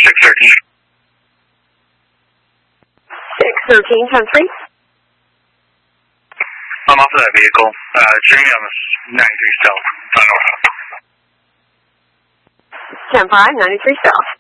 613. 613, 10-3. I'm off of that vehicle. Journey on the 93 South. 10-5, 93 South.